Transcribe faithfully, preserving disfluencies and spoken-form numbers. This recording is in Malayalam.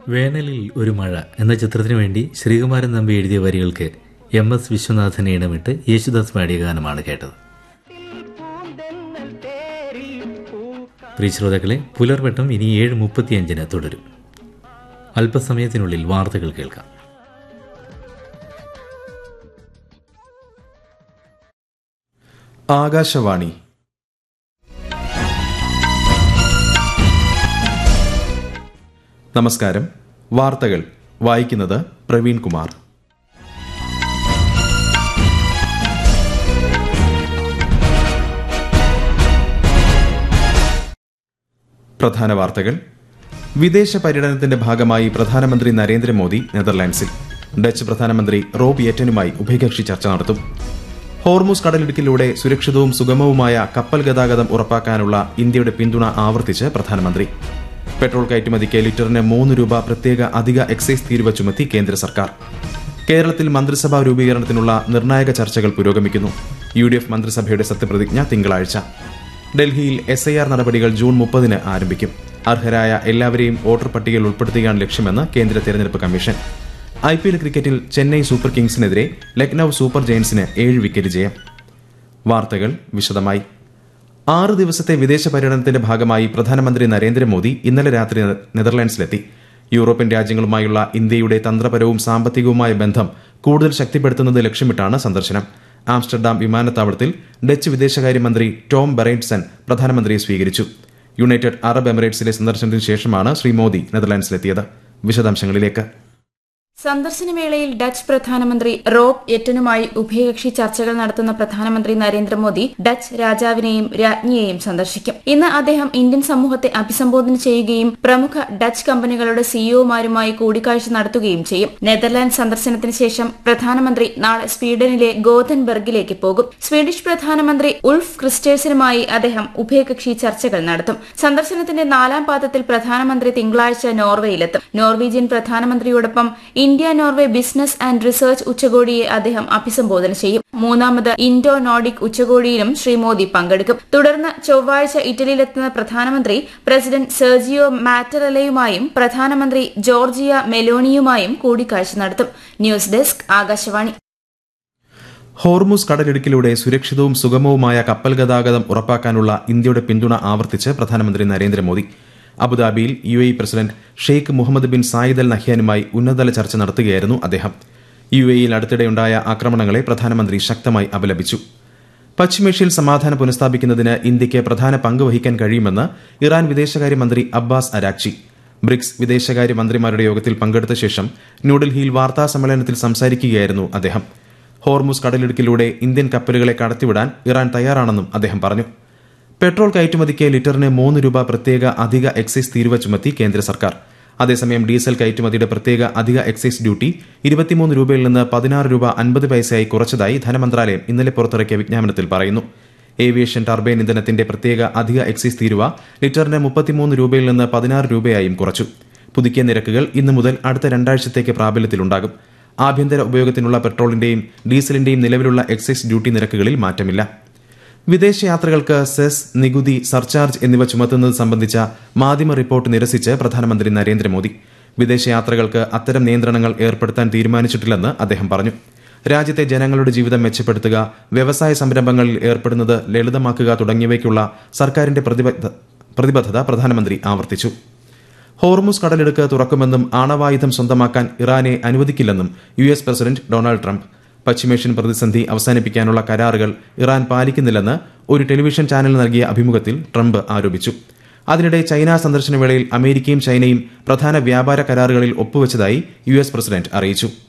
വേനലിൽ ഒരു മഴ എന്ന ചിത്രത്തിനു വേണ്ടി ശ്രീകുമാരൻ തമ്പി എഴുതിയ വരികൾക്ക് എം എസ് വിശ്വനാഥനെ ഇടമിട്ട് യേശുദാസ് പാടിയ ഗാനമാണ് കേട്ടത്. പ്രിയ ശ്രോതാക്കളെ, പുലർവട്ടം ഇനി ഏഴ് മുപ്പത്തിയഞ്ചിന് തുടരും. അല്പസമയത്തിനുള്ളിൽ വാർത്തകൾ കേൾക്കാം. ആകാശവാണി. നമസ്കാരം. വാർത്തകൾ വായിക്കുന്നത് പ്രവീൺ കുമാർ. പ്രധാന വാർത്തകൾ. വിദേശ പര്യടനത്തിന്റെ ഭാഗമായി പ്രധാനമന്ത്രി നരേന്ദ്രമോദി നെതർലാൻഡ്സിൽ. ഡച്ച് പ്രധാനമന്ത്രി റോബ് യെറ്റനുമായി ഉഭയകക്ഷി ചർച്ച നടത്തും. ഹോർമുസ് കടലിടുക്കിലൂടെ സുരക്ഷിതവും സുഗമവുമായ കപ്പൽ ഗതാഗതം ഉറപ്പാക്കാനുള്ള ഇന്ത്യയുടെ പിന്തുണ ആവർത്തിച്ച് പ്രധാനമന്ത്രി. പെട്രോൾ കയറ്റുമതിക്ക് ലിറ്ററിന് മൂന്ന് രൂപ പ്രത്യേക അധിക എക്സൈസ് തീരുവ ചുമത്തി കേന്ദ്ര സർക്കാർ. കേരളത്തിൽ മന്ത്രിസഭാ രൂപീകരണത്തിനുള്ള നിർണായക ചർച്ചകൾ പുരോഗമിക്കുന്നു. യു ഡി എഫ് മന്ത്രിസഭയുടെ സത്യപ്രതിജ്ഞ തിങ്കളാഴ്ച. ഡൽഹിയിൽ എസ് ഐ ആർ നടപടികൾ ജൂൺ മുപ്പതിന് ആരംഭിക്കും. അർഹരായ എല്ലാവരെയും വോട്ടർ പട്ടികയിൽ ഉൾപ്പെടുത്തുകയാണ് ലക്ഷ്യമെന്ന് കേന്ദ്ര തെരഞ്ഞെടുപ്പ് കമ്മീഷൻ. ഐ പി എൽ ക്രിക്കറ്റിൽ ചെന്നൈ സൂപ്പർ കിങ്സിനെതിരെ ലക്നൌ സൂപ്പർ ജയന്റ്സിന് ഏഴ് വിക്കറ്റ് ജയം. വാർത്തകൾ വിശദമായി. ആറ് ദിവസത്തെ വിദേശ പര്യടനത്തിന്റെ ഭാഗമായി പ്രധാനമന്ത്രി നരേന്ദ്രമോദി ഇന്നലെ രാത്രി നെതർലാൻഡ്സിലെത്തി. യൂറോപ്യൻ രാജ്യങ്ങളുമായുള്ള ഇന്ത്യയുടെ തന്ത്രപരവും സാമ്പത്തികവുമായ ബന്ധം കൂടുതൽ ശക്തിപ്പെടുത്തുന്നത് ലക്ഷ്യമിട്ടാണ് സന്ദർശനം. ആംസ്റ്റർഡാം വിമാനത്താവളത്തിൽ ഡച്ച് വിദേശകാര്യമന്ത്രി ടോം ബെറൈറ്റ്സൺ പ്രധാനമന്ത്രിയെ സ്വീകരിച്ചു. യുണൈറ്റഡ് അറബ് എമിറേറ്റ്സിലെ സന്ദർശനത്തിന് ശേഷമാണ് ശ്രീ മോദി നെതർലാൻഡ്സിലെത്തിയത്. വിശദാംശങ്ങളിലേക്ക്. സന്ദർശനവേളയിൽ ഡച്ച് പ്രധാനമന്ത്രി റോബ് യെറ്റനുമായി ഉഭയകക്ഷി ചർച്ചകൾ നടത്തുന്ന പ്രധാനമന്ത്രി നരേന്ദ്രമോദി ഡച്ച് രാജാവിനെയും രാജ്ഞിയെയും സന്ദർശിക്കും. ഇന്ന് അദ്ദേഹം ഇന്ത്യൻ സമൂഹത്തെ അഭിസംബോധന ചെയ്യുകയും പ്രമുഖ ഡച്ച് കമ്പനികളുടെ സിഇഒമാരുമായി കൂടിക്കാഴ്ച നടത്തുകയും ചെയ്യും. നെതർലാൻഡ് സന്ദർശനത്തിന് ശേഷം പ്രധാനമന്ത്രി നാളെ സ്വീഡനിലെ ഗോതൻബർഗിലേക്ക് പോകും. സ്വീഡിഷ് പ്രധാനമന്ത്രി ഉൾഫ് ക്രിസ്റ്റേഴ്സനുമായി അദ്ദേഹം ഉഭയകക്ഷി ചർച്ചകൾ നടത്തും. സന്ദർശനത്തിന്റെ നാലാം പാദത്തിൽ പ്രധാനമന്ത്രി തിങ്കളാഴ്ച നോർവേയിലെത്തും. Norwegian പ്രധാനമന്ത്രിയോടൊപ്പം India Norway business and research ഉച്ചകോടിയെ അദ്ദേഹം അഭിസംബോധന ചെയ്യും. മൂന്നാമത് ഇൻഡോ നോർഡിക് ഉച്ചകോടിയിലും ശ്രീ മോദി പങ്കെടുക്കും. തുടർന്ന് ചൊവ്വാഴ്ച ഇറ്റലിയിലെത്തുന്ന പ്രധാനമന്ത്രി പ്രസിഡന്റ് സെർജിയോ മാറ്ററലയുമായും പ്രധാനമന്ത്രി ജോർജിയ മെലോണിയുമായും കൂടിക്കാഴ്ച നടത്തും. News desk, Akashvani. ഹോർമുസ് കടലിടുക്കിലൂടെ സുരക്ഷിതവും സുഗമവുമായ കപ്പൽ ഗതാഗതം ഉറപ്പാക്കാനുള്ള ഇന്ത്യയുടെ പിന്തുണ ആവർത്തിച്ച് പ്രധാനമന്ത്രി നരേന്ദ്രമോദി. അബുദാബിയിൽ U A president Sheikh Muhammad bin Zayed Al നഹ്യാനുമായി ഉന്നതതല ചർച്ച നടത്തുകയായിരുന്നു അദ്ദേഹം. യു എയിൽ അടുത്തിടെയുണ്ടായ ആക്രമണങ്ങളെ പ്രധാനമന്ത്രി ശക്തമായി അപലപിച്ചു. പശ്ചിമേഷ്യയിൽ സമാധാനം പുനഃസ്ഥാപിക്കുന്നതിന് ഇന്ത്യയ്ക്ക് പ്രധാന പങ്ക് വഹിക്കാൻ കഴിയുമെന്ന് ഇറാൻ വിദേശകാര്യമന്ത്രി അബ്ബാസ് അരാക്ചി. ബ്രിക്സ് വിദേശകാര്യമന്ത്രിമാരുടെ യോഗത്തിൽ പങ്കെടുത്ത ശേഷം ന്യൂഡൽഹിയിൽ വാർത്താ സമ്മേളനത്തിൽ സംസാരിക്കുകയായിരുന്നു അദ്ദേഹം. ഹോർമുസ് കടലിടുക്കിലൂടെ ഇന്ത്യൻ കപ്പലുകളെ കടത്തിവിടാൻ ഇറാൻ തയ്യാറാണെന്നും അദ്ദേഹം പറഞ്ഞു. പെട്രോൾ കയറ്റുമതിക്ക് ലിറ്ററിന് മൂന്ന് രൂപ പ്രത്യേക അധിക എക്സൈസ് തീരുവ ചുമത്തി കേന്ദ്ര സർക്കാർ. അതേസമയം ഡീസൽ കയറ്റുമതിയുടെ പ്രത്യേക അധിക എക്സൈസ് ഡ്യൂട്ടി ഇരുപത്തിമൂന്ന് രൂപയിൽ നിന്ന് പതിനാറ് രൂപ അൻപത് പൈസയായി കുറച്ചതായി ധനമന്ത്രാലയം ഇന്നലെ പുറത്തിറക്കിയ വിജ്ഞാപനത്തിൽ പറയുന്നു. ഏവിയേഷൻ ടർബൈൻ ഇന്ധനത്തിന്റെ പ്രത്യേക അധിക എക്സൈസ് തീരുവ ലിറ്ററിന് മുപ്പത്തിമൂന്ന് രൂപയിൽ നിന്ന് പതിനാറ് രൂപയായും കുറച്ചു. പുതുക്കിയ നിരക്കുകൾ ഇന്നു മുതൽ അടുത്ത രണ്ടാഴ്ചത്തേക്ക് പ്രാബല്യത്തിലുണ്ടാകും. ആഭ്യന്തര ഉപയോഗത്തിനുള്ള പെട്രോളിന്റെയും ഡീസലിന്റെയും നിലവിലുള്ള എക്സൈസ് ഡ്യൂട്ടി നിരക്കുകളിൽ മാറ്റമില്ല. വിദേശയാത്രകൾക്ക് സെസ്, നികുതി, സർചാർജ് എന്നിവ ചുമത്തുന്നത് സംബന്ധിച്ച മാധ്യമ റിപ്പോർട്ട് നിരസിച്ച് പ്രധാനമന്ത്രി നരേന്ദ്രമോദി. വിദേശയാത്രകൾക്ക് അത്തരം നിയന്ത്രണങ്ങൾ ഏർപ്പെടുത്താൻ തീരുമാനിച്ചിട്ടില്ലെന്ന് അദ്ദേഹം പറഞ്ഞു. രാജ്യത്തെ ജനങ്ങളുടെ ജീവിതം മെച്ചപ്പെടുത്തുക, വ്യവസായ സംരംഭങ്ങളിൽ ഏർപ്പെടുന്നത് ലളിതമാക്കുക തുടങ്ങിയവയ്ക്കുള്ള സർക്കാരിന്റെ പ്രതിബദ്ധത പ്രധാനമന്ത്രി ആവർത്തിച്ചു. ഹോർമുസ് കടലിടുക്ക് തുറക്കുമെന്നും ആണവായുധം സ്വന്തമാക്കാൻ ഇറാനെ അനുവദിക്കില്ലെന്നും U S president Donald Trump. പശ്ചിമേഷ്യൻ പ്രതിസന്ധി അവസാനിപ്പിക്കാനുള്ള കരാറുകൾ ഇറാൻ പാലിക്കുന്നില്ലെന്ന് ഒരു ടെലിവിഷൻ ചാനലിന് നൽകിയ അഭിമുഖത്തിൽ ട്രംപ് ആരോപിച്ചു. അതിനിടെ ചൈന സന്ദർശന വേളയിൽ അമേരിക്കയും ചൈനയും പ്രധാന വ്യാപാര കരാറുകളിൽ ഒപ്പുവച്ചതായി യു എസ് പ്രസിഡന്റ് അറിയിച്ചു.